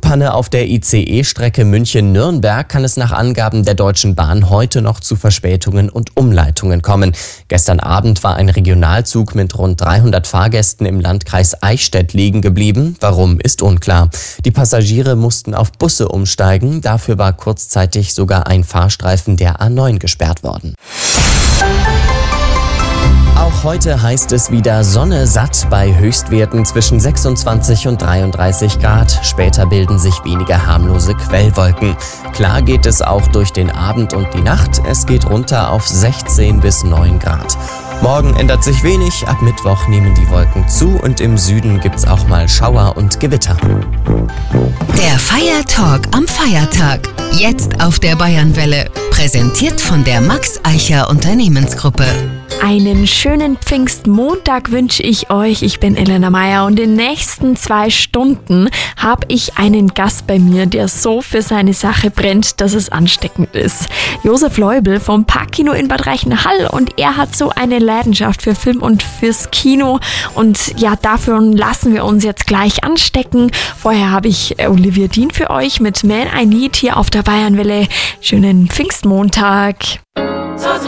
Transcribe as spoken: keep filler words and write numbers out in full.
Panne auf der I C E-Strecke München-Nürnberg kann es nach Angaben der Deutschen Bahn heute noch zu Verspätungen und Umleitungen kommen. Gestern Abend war ein Regionalzug mit rund dreihundert Fahrgästen im Landkreis Eichstätt liegen geblieben. Warum, ist unklar. Die Passagiere mussten auf Busse umsteigen. Dafür war kurzzeitig sogar ein Fahrstreifen der A neun gesperrt worden. Auch heute heißt es wieder Sonne satt bei Höchstwerten zwischen sechsundzwanzig und dreiunddreißig Grad. Später bilden sich weniger harmlose Quellwolken. Klar geht es auch durch den Abend und die Nacht. Es geht runter auf sechzehn bis neun Grad. Morgen ändert sich wenig. Ab Mittwoch nehmen die Wolken zu und im Süden gibt's auch mal Schauer und Gewitter. Der Feiertalk am Feiertag. Jetzt auf der Bayernwelle. Präsentiert von der Max Eicher Unternehmensgruppe. Einen schönen Pfingstmontag wünsche ich euch. Ich bin Elena Meyer und in den nächsten zwei Stunden habe ich einen Gast bei mir, der so für seine Sache brennt, dass es ansteckend ist. Josef Leubel vom Parkkino in Bad Reichenhall, und er hat so eine Leidenschaft für Film und fürs Kino, und ja, dafür lassen wir uns jetzt gleich anstecken. Vorher habe ich Olivia Dean für euch mit Man I Need hier auf der Bayernwelle. Schönen Pfingstmontag.